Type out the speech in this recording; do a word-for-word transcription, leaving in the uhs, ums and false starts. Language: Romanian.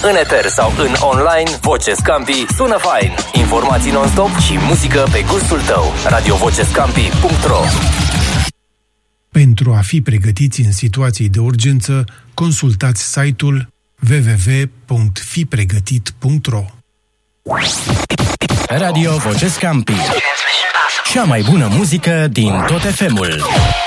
În eter sau în online, Voce Scampi sună fain. Informații non-stop și muzică pe gustul tău. radio voce scampi punct ro. Pentru a fi pregătiți în situații de urgență, consultați site-ul w w w punct fi pregătit punct ro. Radio Voce Scampi. Cea mai bună muzică din tot F M-ul.